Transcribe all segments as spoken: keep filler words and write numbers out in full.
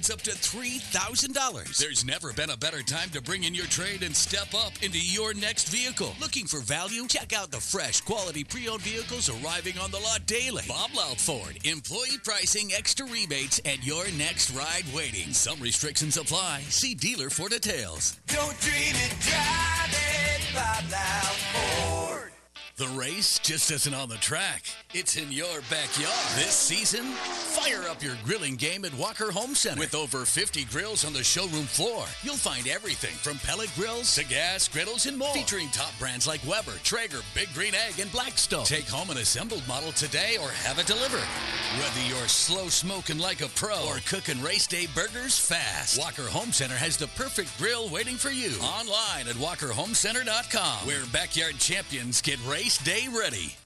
rewards up to three thousand dollars. There's never been a better time to bring in your trade and step up into your next vehicle. Looking for value? Check out the fresh, quality pre-owned vehicles arriving on the lot daily. Bob Loud Ford. Employee pricing, extra rebates, and your next ride waiting. Some restrictions apply. See dealer for details. Don't dream it, drive it, Bob Loud Ford. The race just isn't on the track. It's in your backyard. This season, fire up your grilling game at Walker Home Center. With over fifty grills on the showroom floor, you'll find everything from pellet grills to gas griddles and more. Featuring top brands like Weber, Traeger, Big Green Egg, and Blackstone. Take home an assembled model today or have it delivered. Whether you're slow smoking like a pro or cooking race day burgers fast, Walker Home Center has the perfect grill waiting for you. Online at walker home center dot com, where backyard champions get race day ready.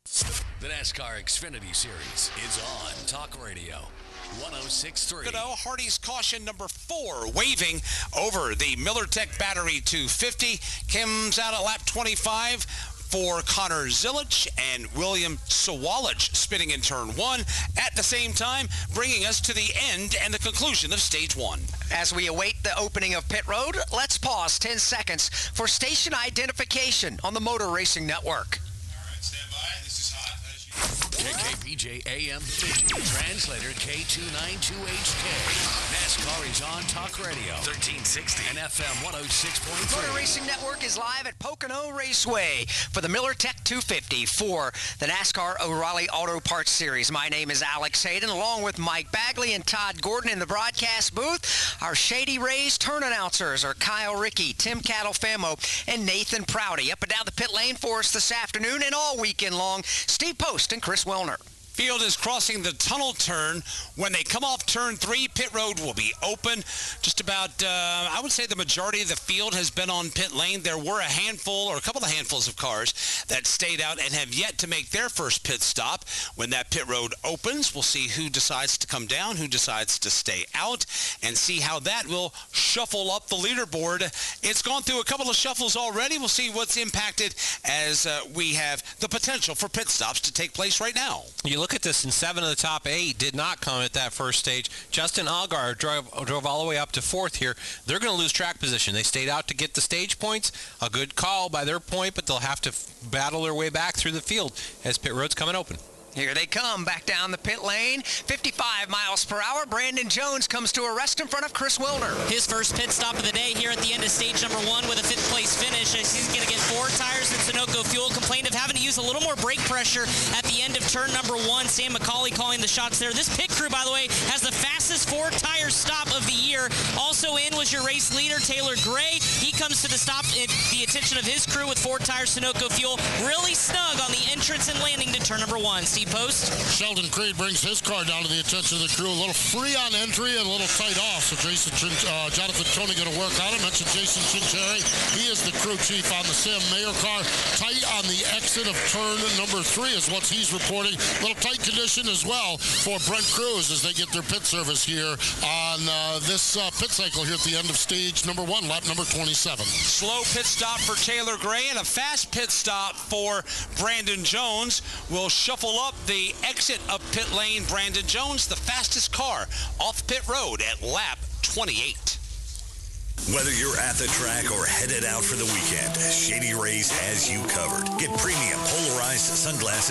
The NASCAR Xfinity Series is on Talk Radio one oh six point three. Hardy's caution number four, waving over the MillerTech Battery two fifty, comes out at lap twenty-five for Connor Zilich and William Sawalich, spinning in turn one, at the same time bringing us to the end and the conclusion of stage one. As we await the opening of pit road, let's pause ten seconds for station identification on the Motor Racing Network. All right, stand by. This is hot as you. K K P J A M Division, translator K two ninety-two H K. NASCAR is on Talk Radio, thirteen sixty, and F M one oh six point three. Motor Racing Network is live at Pocono Raceway for the MillerTech two fifty for the NASCAR O'Reilly Auto Parts Series. My name is Alex Hayden, along with Mike Bagley and Todd Gordon in the broadcast booth. Our Shady Rays turn announcers are Kyle Rickey, Tim Catalfamo, and Nathan Prouty. Up and down the pit lane for us this afternoon and all weekend long, Steve Post and Chris Wilner. Field is crossing the tunnel turn. When they come off turn three, pit road will be open. Just about, uh, I would say the majority of the field has been on pit lane. There were a handful or a couple of handfuls of cars that stayed out and have yet to make their first pit stop. When that pit road opens, we'll see who decides to come down, who decides to stay out, and see how that will shuffle up the leaderboard. It's gone through a couple of shuffles already. We'll see what's impacted as uh, we have the potential for pit stops to take place right now. You look at this, and seven of the top eight did not come at that first stage. Justin Allgaier drove, drove all the way up to fourth here. They're going to lose track position. They stayed out to get the stage points. A good call by their point, but they'll have to f- battle their way back through the field as pit road's coming open. Here they come, back down the pit lane, fifty-five miles per hour. Brandon Jones comes to a rest in front of Chris Wilner. His first pit stop of the day here at the end of stage number one with a fifth place finish. As he's going to get four tires and Sunoco Fuel complained of having to use a little more brake pressure at the end of turn number one. Sam McCauley calling the shots there. This pit crew, by the way, has the fastest four-tire stop of the year. Also in was your race leader, Taylor Gray. He comes to the stop at the attention of his crew with four tires, Sunoco Fuel. Really snug on the entrance and landing to turn number one. Steve Post. Sheldon Creed brings his car down to the attention of the crew. A little free on entry and a little tight off. So Jason, uh, Jonathan Tony going to work on it. Mentioned Jason Chincheri. He is the crew chief on the Sam Mayer car. Tight on the exit of turn number three is what he's reporting. A little tight condition as well for Brent Cruz as they get their pit service here on uh, this uh, pit cycle here at the end of stage number one, lap number twenty-seven. Slow pit stop for Taylor Gray and a fast pit stop for Brandon Jones. Will shuffle up the exit of pit lane. Brandon Jones, the fastest car off pit road at lap twenty-eight. Whether you're at the track or headed out for the weekend, Shady Rays has you covered. Get premium polarized sunglasses